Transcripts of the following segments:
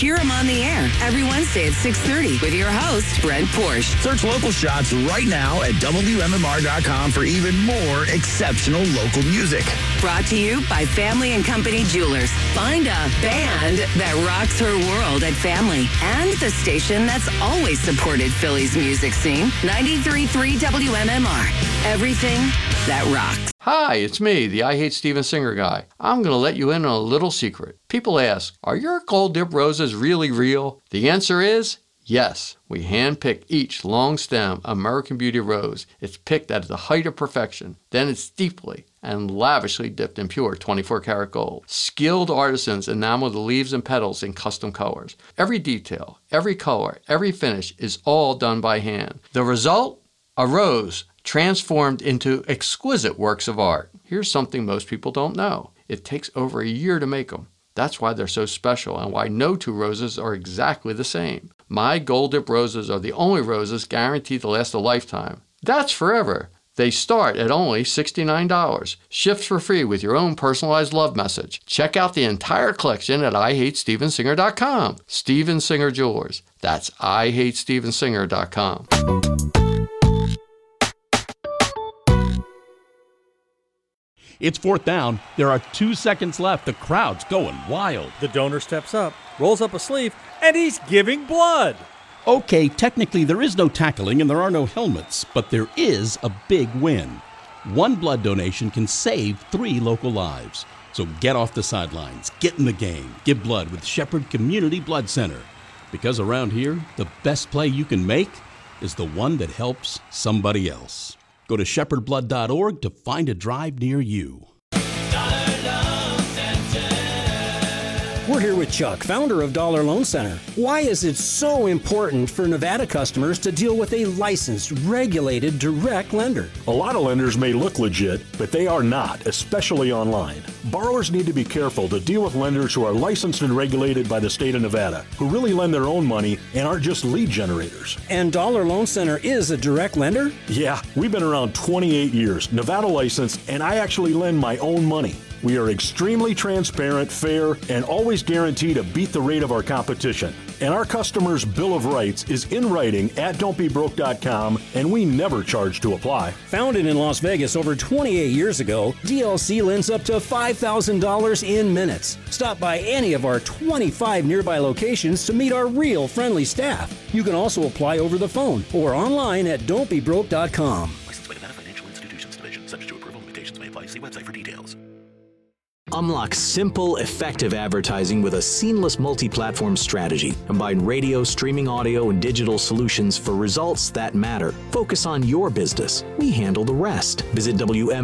Hear them on the air every Wednesday at 6:30 with your host, Brent Porsche. Search local shots right now at WMMR.com for even more exceptional local music. Brought to you by Family and Company Jewelers. Find a band that rocks her world at Family. And the station that's always supported Philly's music scene, 93.3 WMMR. Everything that rocks. Hi, it's me, the I Hate Steven Singer guy. I'm going to let you in on a little secret. People ask, are your gold dip roses really real? The answer is yes. We hand-pick each long-stem American Beauty rose. It's picked at the height of perfection. Then it's deeply and lavishly dipped in pure 24-karat gold. Skilled artisans enamel the leaves and petals in custom colors. Every detail, every color, every finish is all done by hand. The result? A rose transformed into exquisite works of art. Here's something most people don't know. It takes over a year to make them. That's why they're so special and why no two roses are exactly the same. My Gold Dip roses are the only roses guaranteed to last a lifetime. That's forever. They start at only $69. Shipped for free with your own personalized love message. Check out the entire collection at IHateStevenSinger.com. Steven Singer Jewelers. That's IHateStevenSinger.com. It's fourth down. There are 2 seconds left. The crowd's going wild. The donor steps up, rolls up a sleeve, and he's giving blood. Okay, technically there is no tackling and there are no helmets, but there is a big win. One blood donation can save 3 local lives. So get off the sidelines, get in the game, give blood with Shepherd Community Blood Center. Because around here, the best play you can make is the one that helps somebody else. Go to shepherdblood.org to find a drive near you. We're here with Chuck, founder of Dollar Loan Center. Why is it so important for Nevada customers to deal with a licensed, regulated, direct lender? A lot of lenders may look legit, but they are not, especially online. Borrowers need to be careful to deal with lenders who are licensed and regulated by the state of Nevada, who really lend their own money and aren't just lead generators. And Dollar Loan Center is a direct lender? Yeah, we've been around 28 years, Nevada licensed, and I actually lend my own money. We are extremely transparent, fair, and always guarantee to beat the rate of our competition. And our customers' Bill of Rights is in writing at don'tbebroke.com, and we never charge to apply. Founded in Las Vegas over 28 years ago, DLC lends up to $5,000 in minutes. Stop by any of our 25 nearby locations to meet our real friendly staff. You can also apply over the phone or online at don'tbebroke.com. Licensed by Nevada Financial Institutions Division. Subject to approval. Limitations may apply. See website for details. Unlock simple, effective advertising with a seamless multi-platform strategy. Combine radio, streaming audio, and digital solutions for results that matter. Focus on your business. We handle the rest. Visit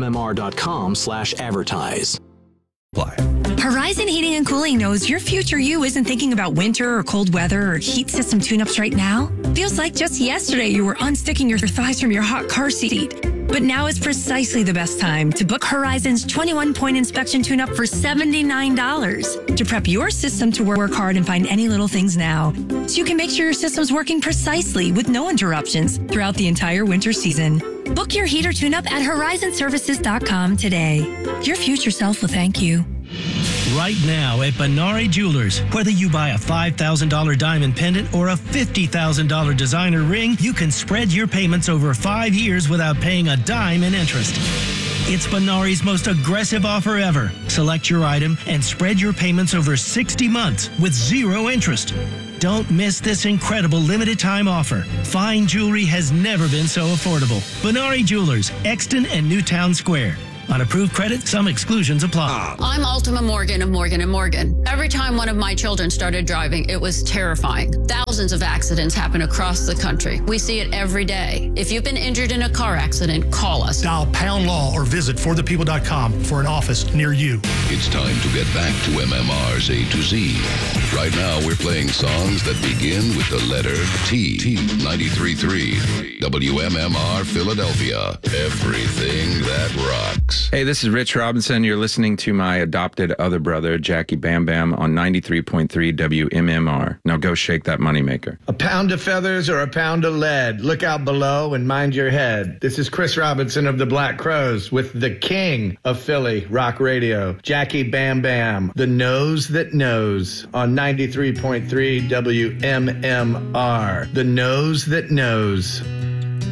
WMMR.com/advertise. Horizon Heating and Cooling knows your future you isn't thinking about winter or cold weather or heat system tune-ups right now. Feels like just yesterday you were unsticking your thighs from your hot car seat. But now is precisely the best time to book Horizon's 21-point inspection tune-up for $79 to prep your system to work hard and find any little things now, so you can make sure your system's working precisely with no interruptions throughout the entire winter season. Book your heater tune-up at horizonservices.com today. Your future self will thank you. Right now at Benari Jewelers, whether you buy a $5,000 diamond pendant or a $50,000 designer ring, you can spread your payments over 5 years without paying a dime in interest. It's Benari's most aggressive offer ever. Select your item and spread your payments over 60 months with 0 interest. Don't miss this incredible limited time offer. Fine jewelry has never been so affordable. Benari Jewelers, Exton and Newtown Square. On approved credit, some exclusions apply. I'm Ultima Morgan of Morgan & Morgan. Every time one of my children started driving, it was terrifying. Thousands of accidents happen across the country. We see it every day. If you've been injured in a car accident, call us. Dial Pound Law or visit forthepeople.com for an office near you. It's time to get back to MMR's A to Z. Right now, we're playing songs that begin with the letter T. 93.3 WMMR Philadelphia. Everything that rocks. Yes. Hey, this is Rich Robinson. You're listening to my adopted other brother, Jackie Bam Bam, on 93.3 WMMR. Now go shake that moneymaker. A pound of feathers or a pound of lead. Look out below and mind your head. This is Chris Robinson of the Black Crowes with the king of Philly rock radio, Jackie Bam Bam, the nose that knows, on 93.3 WMMR. The nose that knows.